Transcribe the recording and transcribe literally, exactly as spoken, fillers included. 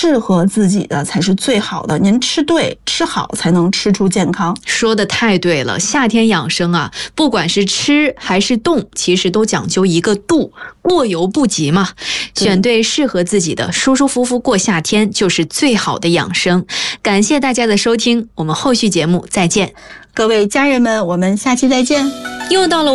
适合自己的才是最好的，您吃对吃好才能吃出健康。 说的太对了，夏天养生啊，不管是吃还是动，其实都讲究一个度，过犹不及嘛。选对适合自己的，舒舒服服过夏天就是最好的养生。感谢大家的收听，我们后续节目再见。 各位家人们，我们下期再见。 又到了